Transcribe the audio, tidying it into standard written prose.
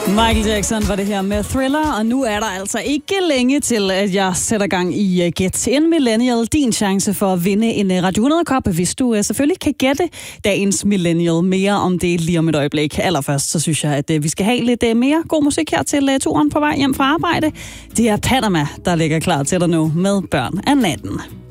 Michael Jackson var det her med Thriller, og nu er der altså ikke længe til, at jeg sætter gang i Gæt en Millennial. Din chance for at vinde en Radio 100-kop, hvis du selvfølgelig kan gætte dagens Millennial. Mere om det lige om et øjeblik. Allerførst, så synes jeg, at vi skal have lidt mere god musik her til turen på vej hjem fra arbejde. Det er Panama, der ligger klar til dig nu med Børn af natten.